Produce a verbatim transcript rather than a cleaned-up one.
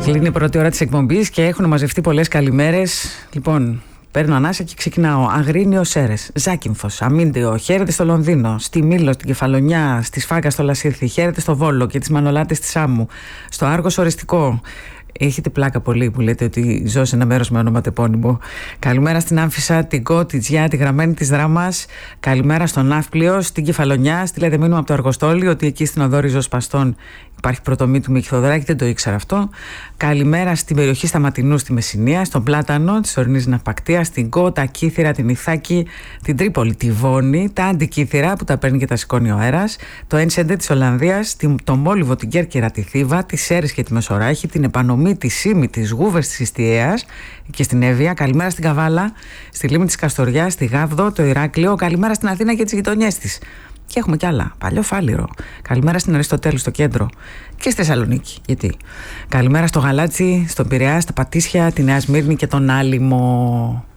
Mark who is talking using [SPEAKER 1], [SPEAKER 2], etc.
[SPEAKER 1] Κλείνει η πρώτη ώρα της εκπομπής και έχουν μαζευτεί πολλές καλημέρες. Λοιπόν, παίρνω ανάσα και ξεκινάω. Αγρίνιο Σέρες, Ζάκυνθος, Αμίντιο, χαίρετε στο Λονδίνο, στη Μήλο, στην Κεφαλονιά, στη Σφάγα στο Λασίρθι, χαίρετε στο Βόλο και τις Μανολάτες της Άμμου, στο Άργος Οριστικό. Έχετε πλάκα πολύ που λέτε ότι ζω σε ένα μέρος με ονοματεπώνυμο. Καλημέρα στην Άμφισσα, την Κο, τη Τζιά, τη Γραμμένη της Δράμας. Καλημέρα στον Ναύπλιο, στην Κεφαλονιά. Στείλετε μήνυμα από το Αργοστόλι ότι εκεί στην οδό Ριζοσπαστών υπάρχει πρωτομή του Μηχηθοδράκη, δεν το ήξερα αυτό. Καλημέρα στην περιοχή Σταματινού στη Μεσσηνία, στον Πλάτανο της ορεινής Ναυπακτία, στην Κο, τα Κύθυρα, την Ιθάκη, την Τρίπολη, τη Βόνη, τα Αντικύθυρα που τα παίρνει και τα σηκώνει ο αέρας, το Ένσεντε της Ολλανδίας, το Μόλιβο, την Κέρκυρα, τη Θήβα, τη Σέρες και τη Μεσοράχη, την Επανομή, τη Σύμη, τις Γούβες της Ιστιαίας και στην Εύβοια. Καλημέρα στην Καβάλα, στη Λίμνη της Καστοριάς, στη Γάβδο, το Ηράκλειο. Καλημέρα στην Αθήνα και τις γειτονιές της. Και έχουμε κι άλλα. Παλιό Φάληρο. Καλημέρα στην Αριστοτέλη στο κέντρο και στη Θεσσαλονίκη. Γιατί. Καλημέρα στο Γαλάτσι, στον Πειραιά, στα Πατήσια, τη Νέα Σμύρνη και τον Άλυμο.